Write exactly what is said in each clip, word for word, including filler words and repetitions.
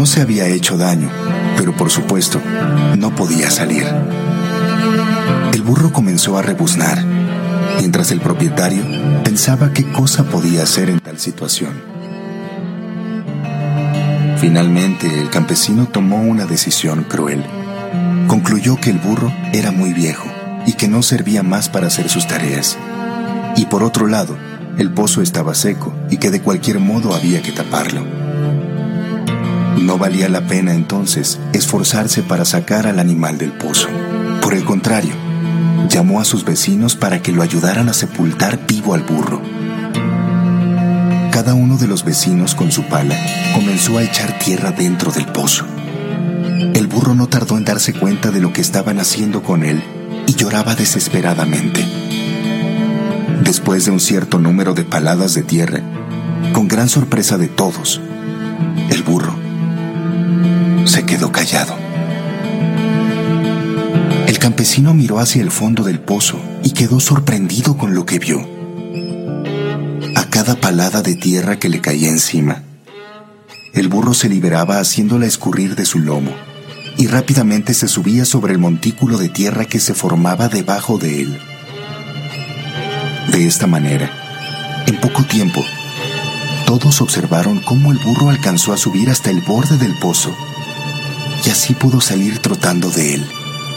se había hecho daño, pero por supuesto, no podía salir. El burro comenzó a rebuznar, mientras el propietario pensaba qué cosa podía hacer en tal situación. Finalmente, el campesino tomó una decisión cruel. Concluyó que el burro era muy viejo y que no servía más para hacer sus tareas. Y por otro lado, el pozo estaba seco y que de cualquier modo había que taparlo. No valía la pena entonces esforzarse para sacar al animal del pozo. Por el contrario, llamó a sus vecinos para que lo ayudaran a sepultar vivo al burro. Cada uno de los vecinos con su pala comenzó a echar tierra dentro del pozo. El burro no tardó en darse cuenta de lo que estaban haciendo con él y lloraba desesperadamente. Después de un cierto número de paladas de tierra, con gran sorpresa de todos, el burro se quedó callado. El campesino miró hacia el fondo del pozo y quedó sorprendido con lo que vio. A cada palada de tierra que le caía encima, el burro se liberaba haciéndola escurrir de su lomo y rápidamente se subía sobre el montículo de tierra que se formaba debajo de él. De esta manera, en poco tiempo, todos observaron cómo el burro alcanzó a subir hasta el borde del pozo y así pudo salir trotando de él.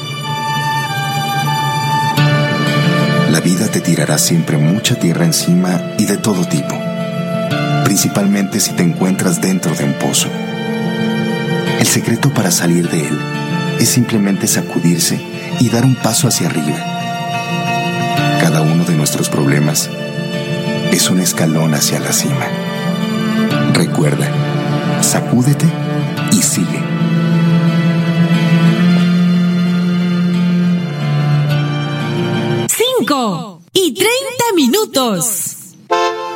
La vida te tirará siempre mucha tierra encima y de todo tipo, principalmente si te encuentras dentro de un pozo. El secreto para salir de él es simplemente sacudirse y dar un paso hacia arriba. Cada uno de nuestros problemas es un escalón hacia la cima. Recuerda, sacúdete y sigue. Cinco y treinta minutos.